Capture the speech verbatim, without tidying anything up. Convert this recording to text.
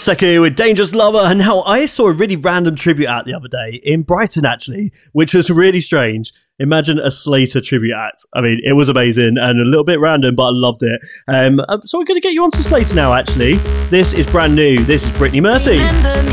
Seku with Dangerous Lover. And now I saw a really random tribute act the other day in Brighton, actually, which was really strange. Imagine a Slater tribute act. I mean, it was amazing and a little bit random, but I loved it. Um, so we're going to get you on some Slater now, actually. This is brand new. This is Brittany Murphy.